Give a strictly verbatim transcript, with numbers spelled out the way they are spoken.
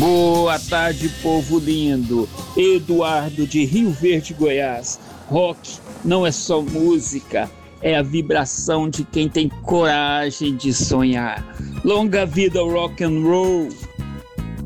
Boa tarde, povo lindo. Eduardo de Rio Verde, Goiás. Rock não é só música, é a vibração de quem tem coragem de sonhar. Longa vida ao rock and roll.